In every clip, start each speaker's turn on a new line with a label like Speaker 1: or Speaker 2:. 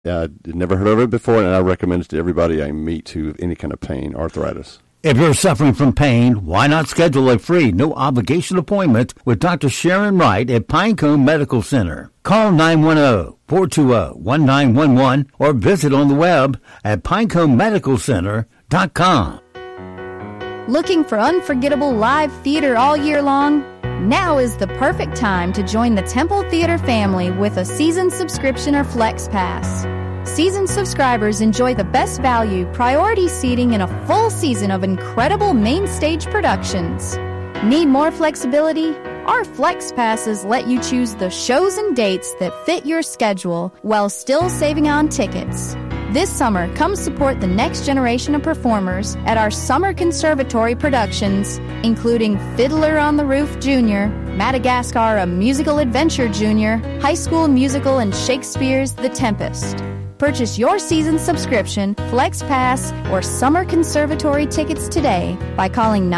Speaker 1: Never heard of it before, and I recommend it to everybody I meet who have any kind of pain, arthritis.
Speaker 2: If you're suffering from pain, why not schedule a free, no-obligation appointment with Dr. Sharon Wright at Pinecone Medical Center? Call 910-420-1911 or visit on the web at pineconemedicalcenter.com.
Speaker 3: Looking for unforgettable live theater all year long? Now is the perfect time to join the Temple Theater family with a season subscription or Flex Pass. Season subscribers enjoy the best value, priority seating, and a full season of incredible main stage productions. Need more flexibility? Our Flex Passes let you choose the shows and dates that fit your schedule while still saving on tickets. This summer, come support the next generation of performers at our Summer Conservatory productions, including Fiddler on the Roof Jr., Madagascar, A Musical Adventure Jr., High School Musical, and Shakespeare's The Tempest. Purchase your season subscription, Flex Pass, or Summer Conservatory tickets today by calling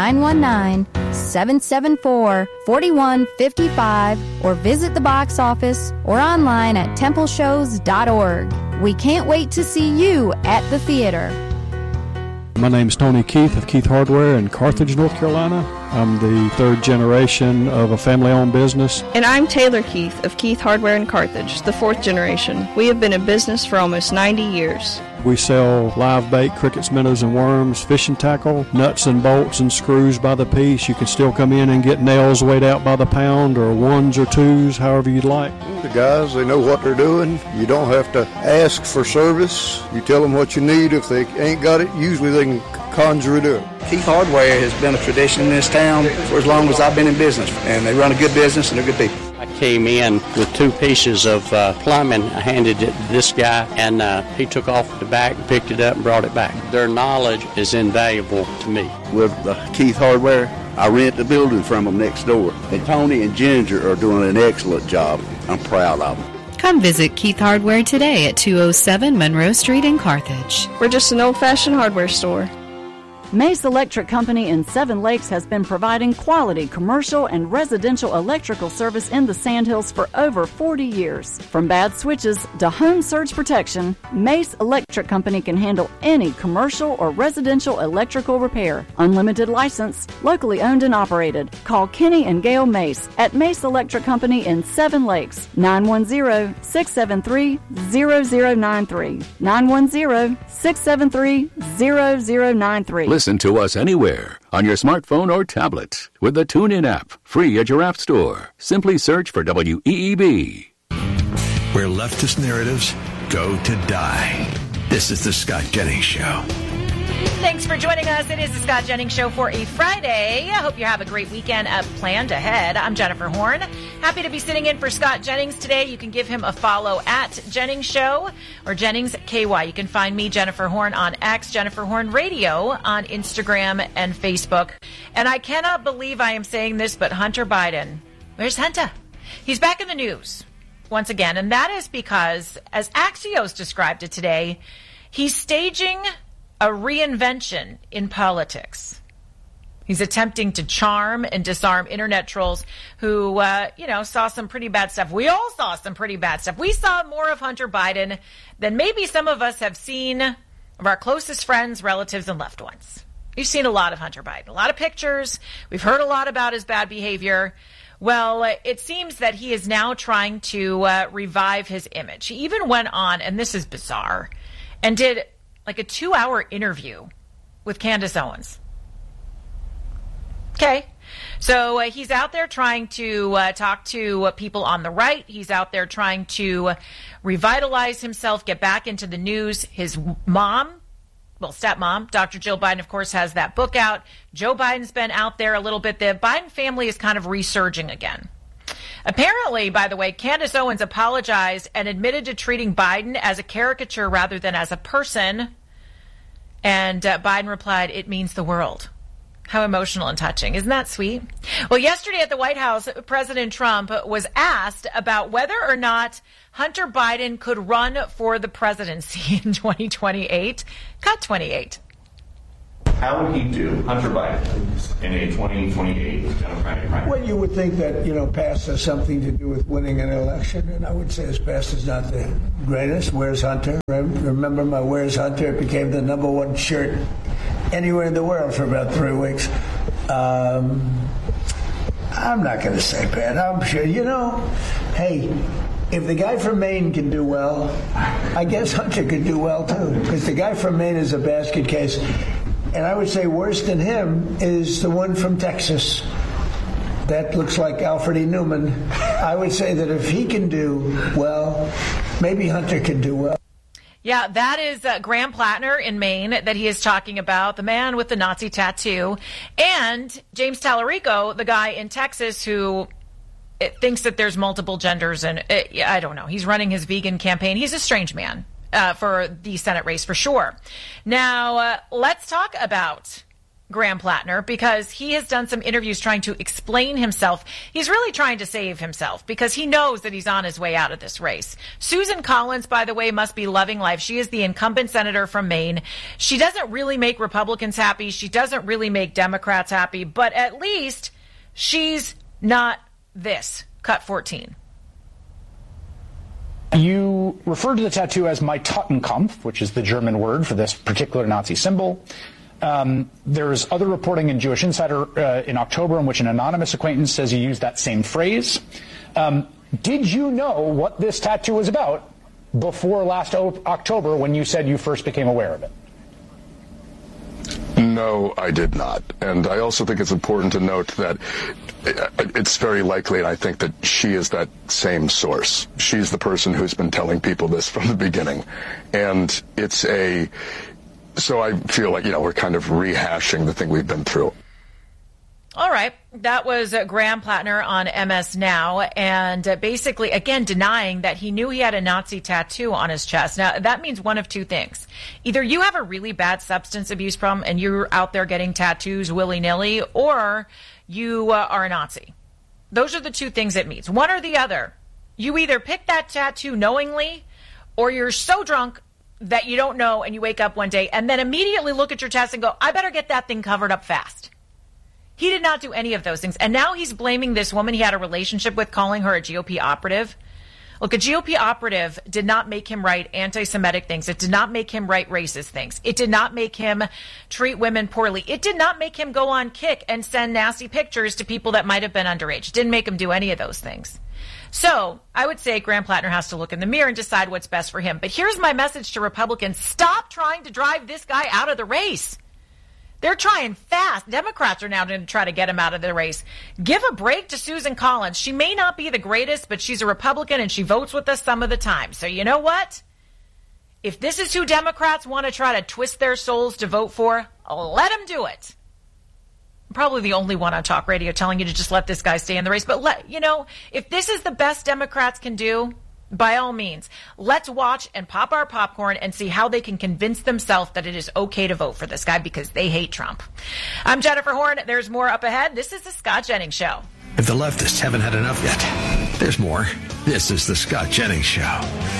Speaker 3: 919-774-4155 or visit the box office or online at templeshows.org. We can't wait to see you at the theater.
Speaker 4: My name is Tony Keith of Keith Hardware in Carthage, North Carolina. I'm the third generation of a family-owned business.
Speaker 5: And I'm Taylor Keith of Keith Hardware in Carthage, the fourth generation. We have been in business for almost 90 years.
Speaker 4: We sell live bait, crickets, minnows, and worms, fishing tackle, nuts and bolts and screws by the piece. You can still come in and get nails weighed out by the pound or ones or twos, however you'd like.
Speaker 6: The guys, they know what they're doing. You don't have to ask for service. You tell them what you need. If they ain't got it, usually they can conjure it up.
Speaker 7: Keith Hardware has been a tradition in this town for as long as I've been in business, and they run a good business and they're good people.
Speaker 8: I came in with 2 pieces of plumbing. I handed it to this guy, and he took off the back, picked it up, and brought it back. Their knowledge is invaluable to me.
Speaker 9: With Keith Hardware, I rent the building from them next door. And Tony and Ginger are doing an excellent job. I'm proud of them.
Speaker 10: Come visit Keith Hardware today at 207 Monroe Street in Carthage.
Speaker 5: We're just an old-fashioned hardware store.
Speaker 11: Mace Electric Company in Seven Lakes has been providing quality commercial and residential electrical service in the Sandhills for over 40 years. From bad switches to home surge protection, Mace Electric Company can handle any commercial or residential electrical repair. Unlimited license, locally owned and operated. Call Kenny and Gail Mace at Mace Electric Company in Seven Lakes, 910-673-0093. 910-673-0093.
Speaker 12: Listen to us anywhere, on your smartphone or tablet, with the TuneIn app, free at your app store. Simply search for WEEB.
Speaker 13: Where leftist narratives go to die. This is the Scott Jennings Show.
Speaker 14: Thanks for joining us. It is the Scott Jennings Show for a Friday. I hope you have a great weekend planned ahead. I'm Jennifer Horn. Happy to be sitting in for Scott Jennings today. You can give him a follow at Jennings Show or Jennings KY. You can find me, Jennifer Horn, on X, Jennifer Horn Radio on Instagram and Facebook. And I cannot believe I am saying this, but Hunter Biden, where's Hunter? He's back in the news once again. And that is because, as Axios described it today, he's staging a reinvention in politics. He's attempting to charm and disarm internet trolls who, saw some pretty bad stuff. We all saw some pretty bad stuff. We saw more of Hunter Biden than maybe some of us have seen of our closest friends, relatives, and loved ones. We've seen a lot of Hunter Biden, a lot of pictures. We've heard a lot about his bad behavior. Well, it seems that he is now trying to revive his image. He even went on, and this is bizarre, and did like a 2-hour interview with Candace Owens. Okay. So he's out there trying to talk to people on the right. He's out there trying to revitalize himself, get back into the news. His mom, stepmom, Dr. Jill Biden, of course, has that book out. Joe Biden's been out there a little bit. The Biden family is kind of resurging again. Apparently, by the way, Candace Owens apologized and admitted to treating Biden as a caricature rather than as a person. And Biden replied, "It means the world." How emotional and touching. Isn't that sweet? Well, yesterday at the White House, President Trump was asked about whether or not Hunter Biden could run for the presidency in 2028. Cut 28.
Speaker 15: How would he do, Hunter Biden, in a 2028 Democratic primary?
Speaker 16: Well, you would think that, past has something to do with winning an election, and I would say his past is not the greatest. Where's Hunter? Remember my Where's Hunter? It became the number one shirt anywhere in the world for about 3 weeks. I'm not going to say Pat. I'm sure, hey, if the guy from Maine can do well, I guess Hunter could do well too, because the guy from Maine is a basket case. And I would say worse than him is the one from Texas. That looks like Alfred E. Newman. I would say that if he can do well, maybe Hunter can do well.
Speaker 14: Yeah, that is Graham Plattner in Maine that he is talking about, the man with the Nazi tattoo, and James Tallarico, the guy in Texas who thinks that there's multiple genders, and I don't know. He's running his vegan campaign. He's a strange man for the Senate race for sure. Now, let's talk about Graham Plattner, because he has done some interviews trying to explain himself. He's really trying to save himself because he knows that he's on his way out of this race. Susan Collins, by the way, must be loving life. She is the incumbent senator from Maine. She doesn't really make Republicans happy. She doesn't really make Democrats happy, but at least she's not this. Cut 14.
Speaker 17: You referred to the tattoo as my Totenkampf, which is the German word for this particular Nazi symbol. There's other reporting in Jewish Insider in October in which an anonymous acquaintance says you used that same phrase. Did you know what this tattoo was about before last October when you said you first became aware of it?
Speaker 18: No, I did not. And I also think it's important to note that it's very likely, and I think that she is that same source. She's the person who's been telling people this from the beginning. And so I feel like, we're kind of rehashing the thing we've been through.
Speaker 14: All right. That was Graham Plattner on MS Now, and basically, again, denying that he knew he had a Nazi tattoo on his chest. Now, that means one of two things. Either you have a really bad substance abuse problem and you're out there getting tattoos willy-nilly, or you are a Nazi. Those are the two things it means. One or the other. You either pick that tattoo knowingly, or you're so drunk that you don't know and you wake up one day and then immediately look at your chest and go, I better get that thing covered up fast. He did not do any of those things. And now he's blaming this woman he had a relationship with, calling her a GOP operative. Look, a GOP operative did not make him write anti-Semitic things. It did not make him write racist things. It did not make him treat women poorly. It did not make him go on Kick and send nasty pictures to people that might have been underage. It didn't make him do any of those things. So I would say Graham Plattner has to look in the mirror and decide what's best for him. But here's my message to Republicans. Stop trying to drive this guy out of the race. They're trying fast. Democrats are now going to try to get him out of the race. Give a break to Susan Collins. She may not be the greatest, but she's a Republican and she votes with us some of the time. So you know what? If this is who Democrats want to try to twist their souls to vote for, let them do it. I'm probably the only one on talk radio telling you to just let this guy stay in the race. But if this is the best Democrats can do, by all means, let's watch and pop our popcorn and see how they can convince themselves that it is okay to vote for this guy because they hate Trump. I'm Jennifer Horn. There's more up ahead. This is the Scott Jennings Show.
Speaker 13: If the leftists haven't had enough yet, there's more. This is the Scott Jennings Show.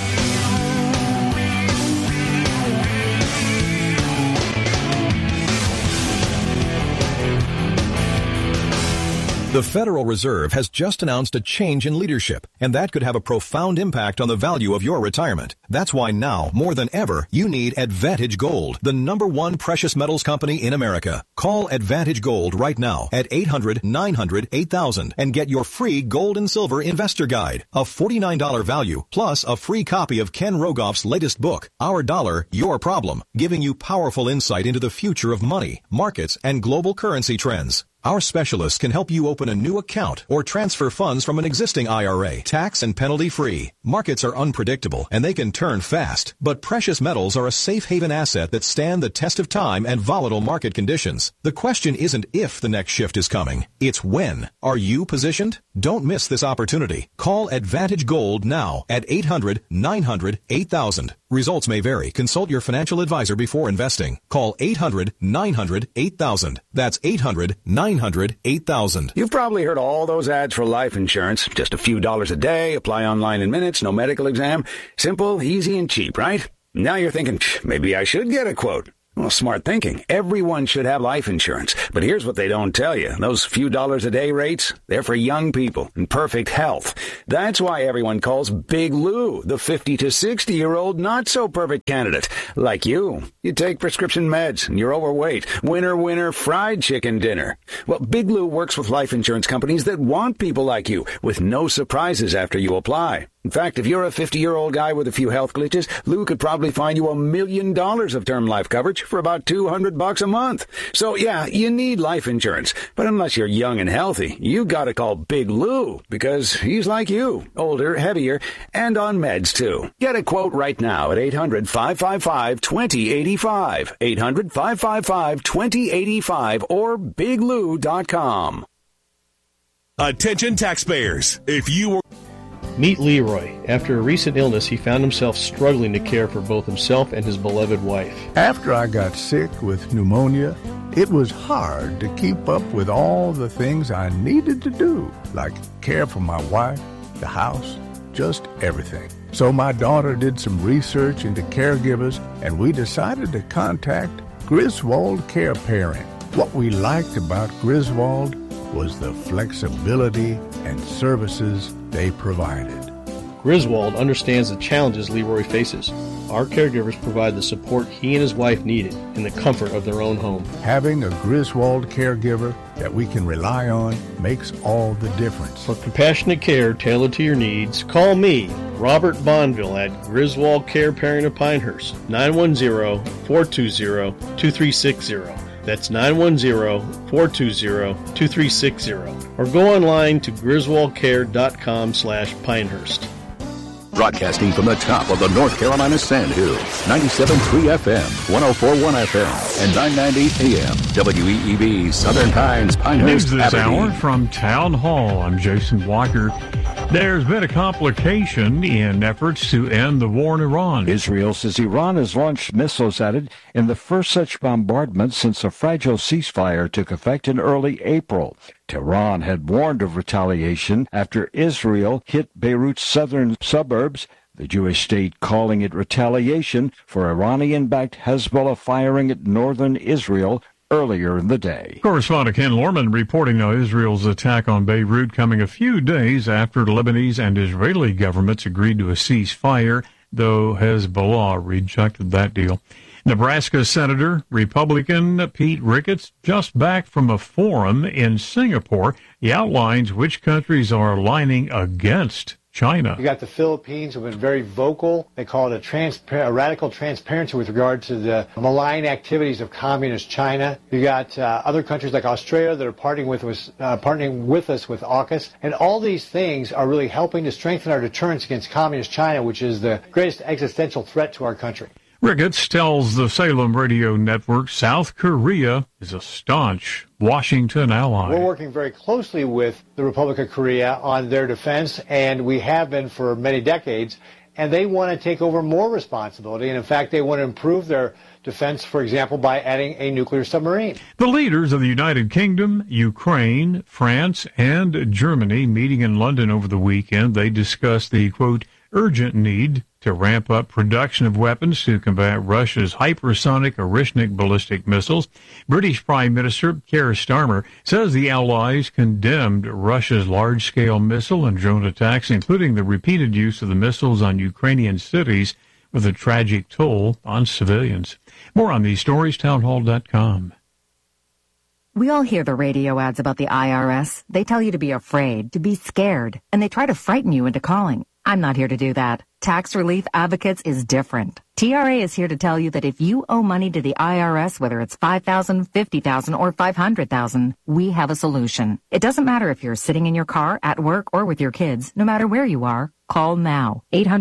Speaker 19: The Federal Reserve has just announced a change in leadership, and that could have a profound impact on the value of your retirement. That's why now, more than ever, you need Advantage Gold, the #1 precious metals company in America. Call Advantage Gold right now at 800-900-8000 and get your free gold and silver investor guide, a $49 value, plus a free copy of Ken Rogoff's latest book, Our Dollar, Your Problem, giving you powerful insight into the future of money, markets, and global currency trends. Our specialists can help you open a new account or transfer funds from an existing IRA, tax and penalty free. Markets are unpredictable and they can turn fast, but precious metals are a safe haven asset that stand the test of time and volatile market conditions. The question isn't if the next shift is coming, it's when. Are you positioned? Don't miss this opportunity. Call Advantage Gold now at 800-900-8000. Results may vary. Consult your financial advisor before investing. Call 800-900-8000. That's 800-900-8000.
Speaker 20: You've probably heard all those ads for life insurance. Just a few dollars a day, apply online in minutes, no medical exam. Simple, easy, and cheap, right? Now you're thinking, maybe I should get a quote. Well, smart thinking. Everyone should have life insurance. But here's what they don't tell you. Those few dollars a day rates, they're for young people in perfect health. That's why everyone calls Big Lou the 50 to 60-year-old not-so-perfect candidate. Like you. You take prescription meds and you're overweight. Winner, fried chicken dinner. Well, Big Lou works with life insurance companies that want people like you with no surprises after you apply. In fact, if you're a 50-year-old guy with a few health glitches, Lou could probably find you $1 million of term life coverage for about $200 a month. So, yeah, you need life insurance. But unless you're young and healthy, you gotta call Big Lou, because he's like you, older, heavier, and on meds, too. Get a quote right now at 800-555-2085, 800-555-2085, or biglou.com.
Speaker 21: Attention taxpayers, if you were...
Speaker 22: Meet Leroy. After a recent illness, he found himself struggling to care for both himself and his beloved wife.
Speaker 23: After I got sick with pneumonia, it was hard to keep up with all the things I needed to do, like care for my wife, the house, just everything. So my daughter did some research into caregivers, and we decided to contact Griswold Care Pairing. What we liked about Griswold was the flexibility and services they provided.
Speaker 22: Griswold understands the challenges Leroy faces. Our caregivers provide the support he and his wife needed in the comfort of their own home.
Speaker 23: Having a Griswold caregiver that we can rely on makes all the difference.
Speaker 22: For compassionate care tailored to your needs, call me, Robert Bonville, at Griswold Care Pairing of Pinehurst, 910-420-2360. That's 910-420-2360. Or go online to griswoldcare.com/Pinehurst.
Speaker 12: Broadcasting from the top of the North Carolina Sandhills, 97.3 FM, 104.1 FM, and 990 AM, WEEB, Southern Pines, Pinehurst,
Speaker 24: News this
Speaker 12: Aberdeen.
Speaker 24: hour from Town Hall. I'm Jason Walker. There's been a complication in efforts to end the war in Iran.
Speaker 25: Israel says Iran has launched missiles at it in the first such bombardment since a fragile ceasefire took effect in early April. Tehran had warned of retaliation after Israel hit Beirut's southern suburbs, the Jewish state calling it retaliation for Iranian-backed Hezbollah firing at northern Israel earlier in the day.
Speaker 24: Correspondent Ken Lorman reporting on Israel's attack on Beirut coming a few days after the Lebanese and Israeli governments agreed to a ceasefire, though Hezbollah rejected that deal. Nebraska Senator, Republican Pete Ricketts, just back from a forum in Singapore. He outlines which countries are lining against China.
Speaker 26: You got the Philippines, who have been very vocal. They call it a radical transparency with regard to the malign activities of communist China. You got other countries like Australia that are partnering with us with AUKUS. And all these things are really helping to strengthen our deterrence against communist China, which is the greatest existential threat to our country.
Speaker 24: Ricketts tells the Salem Radio Network South Korea is a staunch Washington ally.
Speaker 26: We're working very closely with the Republic of Korea on their defense, and we have been for many decades, and they want to take over more responsibility, and in fact, they want to improve their defense, for example, by adding a nuclear submarine.
Speaker 24: The leaders of the United Kingdom, Ukraine, France, and Germany meeting in London over the weekend, they discussed the, quote, urgent need to ramp up production of weapons to combat Russia's hypersonic Orishnik ballistic missiles. British Prime Minister Keir Starmer says the Allies condemned Russia's large-scale missile and drone attacks, including the repeated use of the missiles on Ukrainian cities, with a tragic toll on civilians. More on these stories, townhall.com.
Speaker 27: We all hear the radio ads about the IRS. They tell you to be afraid, to be scared, and they try to frighten you into calling. I'm not here to do that. Tax Relief Advocates is different. TRA is here to tell you that if you owe money to the IRS, whether it's $5,000, $50,000, or $500,000, we have a solution. It doesn't matter if you're sitting in your car, at work, or with your kids. No matter where you are, call now.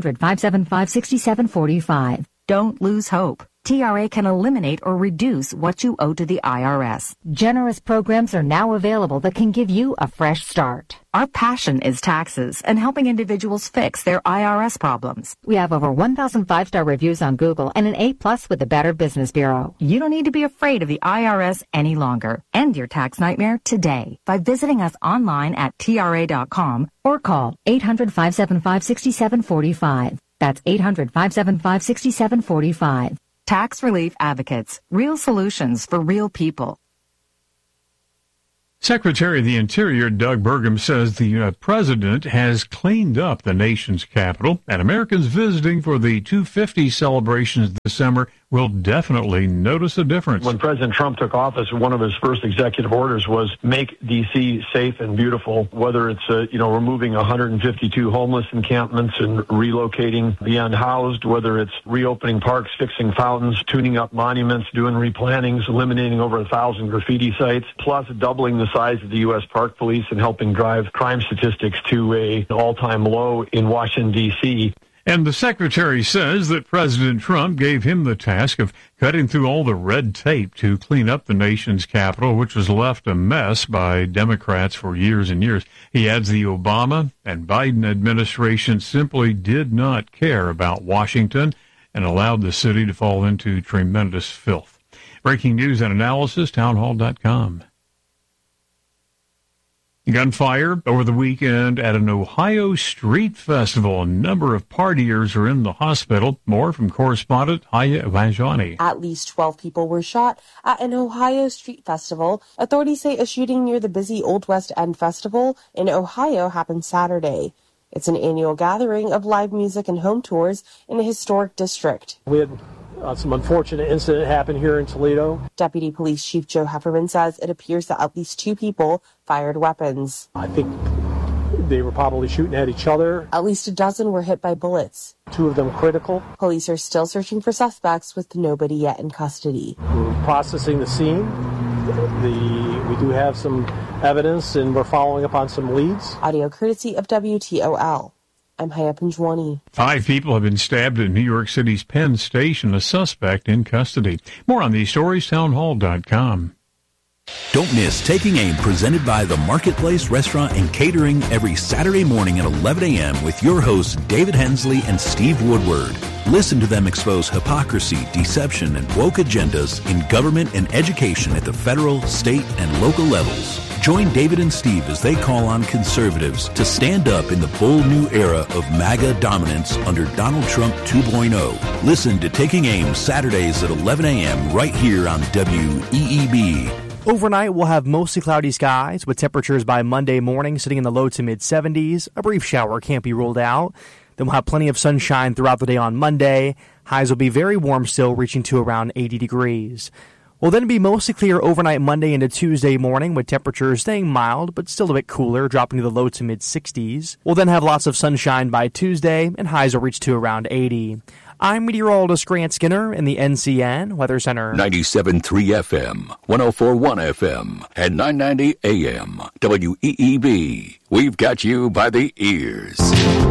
Speaker 27: 800-575-6745. Don't lose hope. TRA can eliminate or reduce what you owe to the IRS. Generous programs are now available that can give you a fresh start. Our passion is taxes and helping individuals fix their IRS problems. We have over 1,000 5-star reviews on Google and an A+ with the Better Business Bureau. You don't need to be afraid of the IRS any longer. End your tax nightmare today by visiting us online at TRA.com or call 800-575-6745. That's 800-575-6745. Tax Relief Advocates. Real solutions for real people.
Speaker 24: Secretary of the Interior Doug Burgum says the president has cleaned up the nation's capital, and Americans visiting for the 250 celebrations this summer will definitely notice a difference.
Speaker 1: When President Trump took office, one of his first executive orders was make D.C. safe and beautiful, whether it's, removing 152 homeless encampments and relocating the unhoused, whether it's reopening parks, fixing fountains, tuning up monuments, doing replantings, eliminating over 1,000 graffiti sites, plus doubling the size of the U.S. Park Police and helping drive crime statistics to an all-time low in Washington, D.C.
Speaker 24: And the secretary says that President Trump gave him the task of cutting through all the red tape to clean up the nation's capital, which was left a mess by Democrats for years and years. He adds the Obama and Biden administration simply did not care about Washington and allowed the city to fall into tremendous filth. Breaking news and analysis, townhall.com. Gunfire over the weekend at an Ohio street festival. A number of partiers are in the hospital. More from correspondent Haya Vajani.
Speaker 2: At least 12 people were shot at an Ohio street festival. Authorities say a shooting near the busy Old West End Festival in Ohio happened Saturday. It's an annual gathering of live music and home tours in a historic district.
Speaker 3: We had some unfortunate incident happened here in Toledo.
Speaker 2: Deputy Police Chief Joe Hefferman says it appears that at least 2 people fired weapons.
Speaker 3: I think they were probably shooting at each other.
Speaker 2: At least a dozen were hit by bullets.
Speaker 3: 2 of them critical.
Speaker 2: Police are still searching for suspects with nobody yet in custody.
Speaker 3: We're processing the scene. We do have some evidence and we're following up on some leads.
Speaker 2: Audio courtesy of WTOL. I'm Haya Pinjwani.
Speaker 24: 5 people have been stabbed at New York City's Penn Station, a suspect in custody. More on these stories, townhall.com.
Speaker 4: Don't miss Taking Aim, presented by the Marketplace Restaurant and Catering, every Saturday morning at 11 a.m. with your hosts David Hensley and Steve Woodward. Listen to them expose hypocrisy, deception, and woke agendas in government and education at the federal, state, and local levels. Join David and Steve as they call on conservatives to stand up in the bold new era of MAGA dominance under Donald Trump 2.0. Listen to Taking Aim Saturdays at 11 a.m. right here on WEEB.
Speaker 6: Overnight, we'll have mostly cloudy skies with temperatures by Monday morning sitting in the low to mid-70s. A brief shower can't be ruled out. Then we'll have plenty of sunshine throughout the day on Monday. Highs will be very warm still, reaching to around 80 degrees. We'll then be mostly clear overnight Monday into Tuesday morning with temperatures staying mild but still a bit cooler, dropping to the low to mid-60s. We'll then have lots of sunshine by Tuesday and highs will reach to around 80. I'm meteorologist Grant Skinner in the NCN Weather Center.
Speaker 12: 97.3 FM, 104.1 FM, and 990 AM. WEEB. We've got you by the ears.